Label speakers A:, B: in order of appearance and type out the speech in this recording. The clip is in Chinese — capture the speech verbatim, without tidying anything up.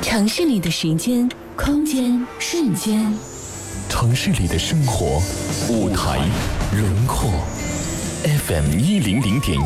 A: 城市里的时间、空间、瞬间，
B: 城市里的生活、舞台、轮廓。F M 一零零点